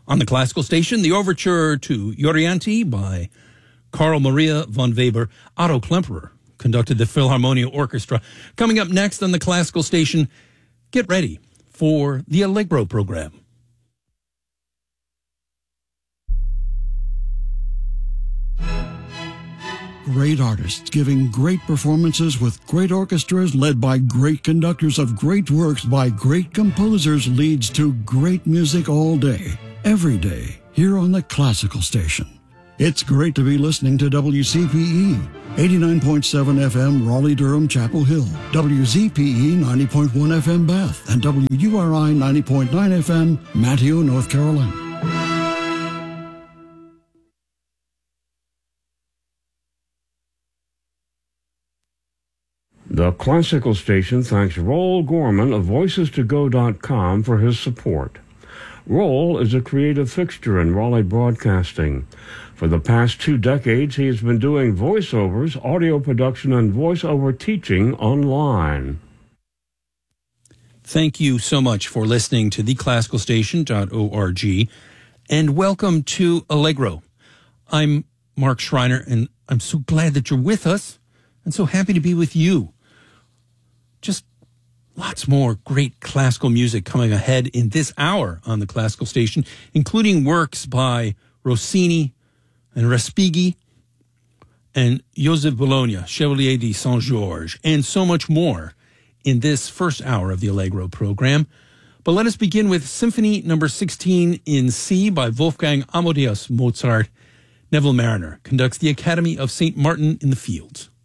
On the classical station, the overture to Euryanthe by Carl Maria von Weber. Otto Klemperer conducted the Philharmonia Orchestra. Coming up next on the classical station, get ready for the Allegro program. Great artists giving great performances with great orchestras led by great conductors of great works by great composers leads to great music all day, every day, here on the classical station. It's great to be listening to WCPE, 89.7 FM Raleigh-Durham Chapel Hill, WZPE 90.1 FM Bath, and WURI 90.9 FM Manteo, North Carolina. The classical station thanks Roel Gorman of VoicesToGo.com for his support. Roel is a creative fixture in Raleigh broadcasting. For the past 2 decades, he has been doing voiceovers, audio production, and voiceover teaching online. Thank you so much for listening to theclassicalstation.org, and welcome to Allegro. I'm Mark Schreiner, and I'm so glad that you're with us, and so happy to be with you. Just lots more great classical music coming ahead in this hour on the classical station, including works by Rossini and Respighi and Joseph Bologna, Chevalier de Saint-Georges, and so much more in this first hour of the Allegro program. But let us begin with Symphony No. 16 in C by Wolfgang Amadeus Mozart. Neville Mariner conducts the Academy of St. Martin in the Fields.